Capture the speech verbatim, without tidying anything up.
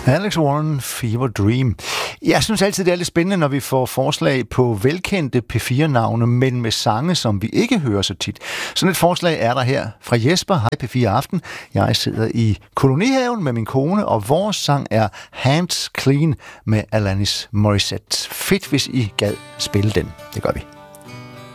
Alex Warren, Fever Dream. Jeg synes altid, det er lidt spændende, når vi får forslag på velkendte P fire-navne, men med sange, som vi ikke hører så tit. Sådan et forslag er der her fra Jesper. Hej P fire Aften. Jeg sidder i kolonihaven med min kone, og vores sang er Hands Clean med Alanis Morissette. Fedt, hvis I gad spille den. Det gør vi.